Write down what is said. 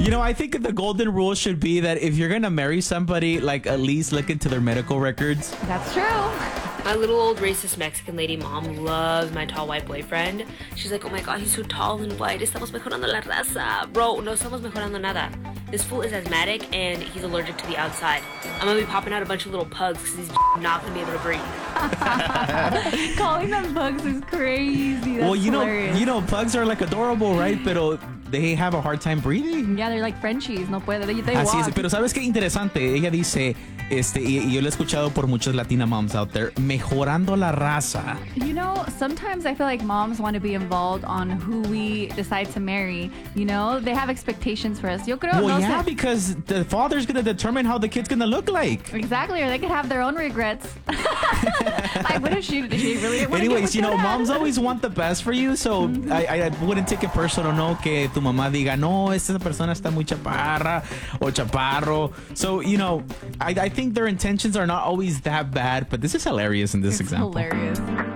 You know, I think the golden rule should be that if you're gonna marry somebody, like at least look into their medical records. That's true. My little old racist Mexican lady mom loves my tall white boyfriend. She's like, oh my god, he's so tall and white. Estamos mejorando la raza. Bro, no estamos mejorando nada. This fool is asthmatic and he's allergic to the outside. I'm gonna be popping out a bunch of little pugs because he's not gonna be able to breathe. Calling them bugs is crazy. That's Well, hilarious. you know, pugs are like adorable, right? Pero they have a hard time breathing. Yeah, they're like Frenchies. No puede. They Así walk. es, pero ¿sabes qué interesante? Ella dice, y yo lo he escuchado por muchas Latina moms out there, mejorando la raza. You know, sometimes I feel like moms want to be involved on who we decide to marry. You know, they have expectations for us. Yo creo, Well, no yeah, sé. because the father's going to determine how the kid's going to look like. Exactly, or they could have their own regrets. Like, what if she really didn't want to Anyways, you know, dad? moms always want the best for you, so I wouldn't take it personal, no, que tu mamá diga, no, esta persona está muy chaparra o chaparro. So, you know, I think their intentions are not always that bad, but this is hilarious in this It's example. hilarious.